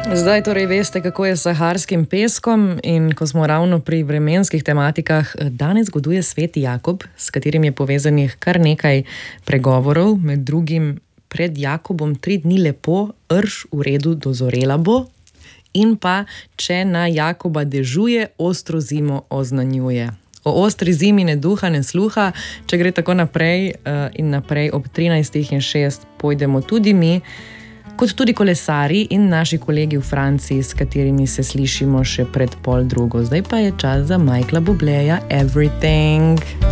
Zdaj torej veste, kako je s saharskim peskom, in ko smo ravno pri vremenskih tematikah, danes goduje sveti Jakob, s katerim je povezanih kar nekaj pregovorov, med drugim pred Jakobom 3 dni lepo, rž v redu dozorela bo, in pa če na Jakoba dežuje, ostro zimo oznanjuje. O ostri zimi ne duha, ne sluha, če gre tako naprej in naprej ob 13:06 pojdemo tudi mi, kot tudi kolesari in naši kolegi v Franciji, s katerimi se slišimo še pred 12:30. Zdaj pa je čas za Michaela Bubléja, Everything.